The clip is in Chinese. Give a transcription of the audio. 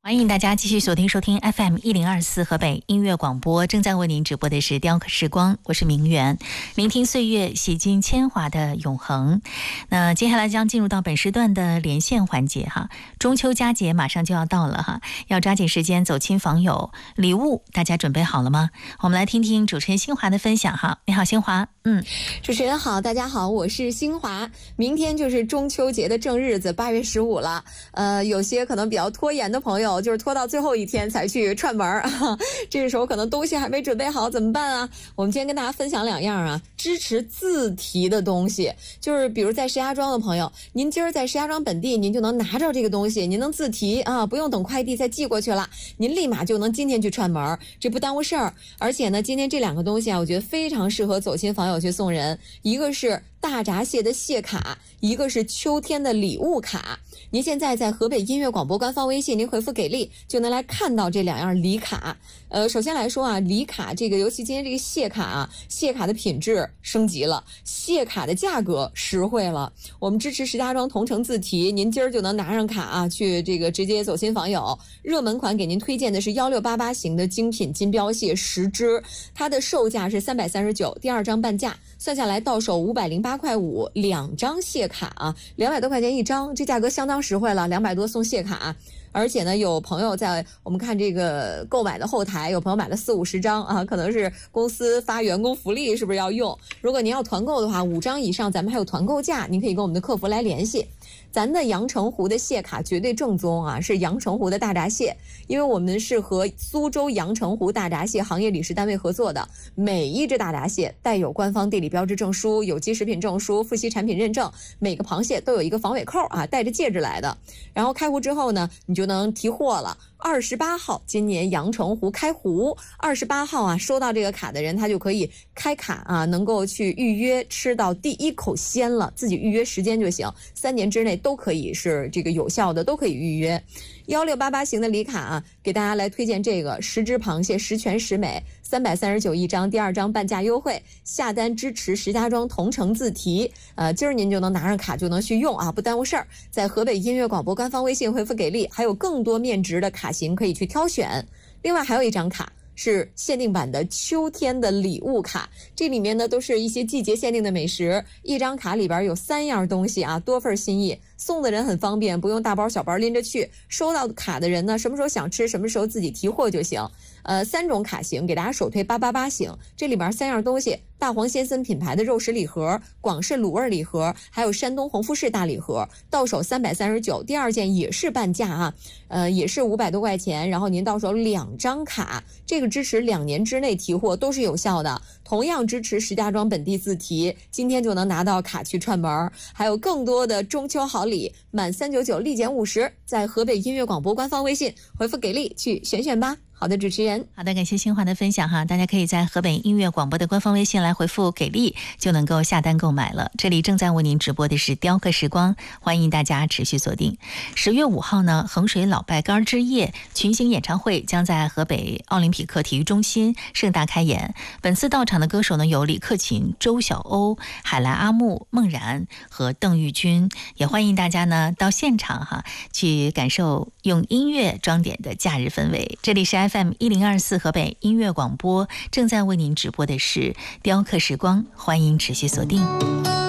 欢迎大家继续锁定收听 FM1024 河北音乐广播，正在为您直播的是雕刻时光，我是明媛，聆听岁月洗尽铅华的永恒。那接下来将进入到本时段的连线环节哈，中秋佳节马上就要到了哈，要抓紧时间走亲访友，礼物大家准备好了吗？我们来听听主持人新华的分享哈。你好，新华。 主持人好，大家好，我是新华。明天就是中秋节的正日子，8月15了。有些可能比较拖延的朋友，就是拖到最后一天才去串门啊。这个时候可能东西还没准备好，怎么办啊？我们今天跟大家分享2样啊，支持自提的东西。就是比如在石家庄的朋友，您今儿在石家庄本地，您就能拿着这个东西，您能自提啊，不用等快递再寄过去了，您立马就能今天去串门，这不耽误事儿。而且呢，今天这2个东西啊，我觉得非常适合走亲访友去送人，一个是大闸蟹的蟹卡，一个是秋天的礼物卡。您现在在河北音乐广播官方微信，您回复给力就能来看到这2样礼卡。首先来说啊，礼卡这个，尤其今天这个蟹卡啊，蟹卡的品质升级了，蟹卡的价格实惠了。我们支持石家庄同城自提，您今儿就能拿上卡啊，去这个直接走亲访友。热门款给您推荐的是1688型的精品金标蟹10只，它的售价是339，第2张半价，算下来到手508块5，2张蟹卡啊，200多块钱一张，这价格相当实惠了，200多送蟹卡。而且呢，有朋友在我们看这个购买的后台，有朋友买了40-50张啊，可能是公司发员工福利，是不是要用？如果您要团购的话，5张以上咱们还有团购价，您可以跟我们的客服来联系。咱的阳澄湖的蟹卡绝对正宗啊，是阳澄湖的大闸蟹，因为我们是和苏州阳澄湖大闸蟹行业理事单位合作的，每一只大闸蟹带有官方地理标志证书、有机食品证书、富硒产品认证，每个螃蟹都有一个防伪扣啊，带着戒指来的。然后开湖之后呢，你就能提货了。28号今年阳澄湖开湖，28号啊，收到这个卡的人他就可以开卡啊，能够去预约吃到第1口鲜了，自己预约时间就行，3年之内都可以是这个有效的，都可以预约。1688型的礼卡啊，给大家来推荐这个10只螃蟹10全10美，339一张，第2张半价优惠，下单支持石家庄同城自提。今儿您就能拿上卡就能去用啊，不耽误事儿。在河北音乐广播官方微信回复给力，还有更多面值的卡型可以去挑选。另外还有一张卡是限定版的秋天的礼物卡，这里面呢都是一些季节限定的美食，一张卡里边有3样东西啊，多份心意，送的人很方便，不用大包小包拎着去，收到卡的人呢什么时候想吃什么时候自己提货就行。3种卡型给大家首推888型，这里边3样东西，大黄先森品牌的肉食礼盒、广式卤味礼盒，还有山东红富士大礼盒，到手339，第2件也是半价啊，也是500多块钱，然后您到手2张卡，这个支持2年之内提货都是有效的，同样支持石家庄本地自提，今天就能拿到卡去串门。还有更多的中秋好礼，满399立减50，在河北音乐广播官方微信回复给力去选选吧。好的，主持人。 好的，感谢新华的分享哈，大家可以在河北音乐广播的官方微信来回复给力，就能够下单购买了。这里正在为您直播的是雕刻时光，欢迎大家持续锁定。10月5号呢，衡水老拜杆之夜群星演唱会将在河北奥林匹克体育中心盛大开演。本次到场的歌手呢有李克勤、周晓鸥、海来阿木、孟然和邓玉君，也欢迎大家呢到现场哈，去感受用音乐装点的假日氛围。这里是FM1024 河北音乐广播，正在为您直播的是雕刻时光，欢迎持续锁定。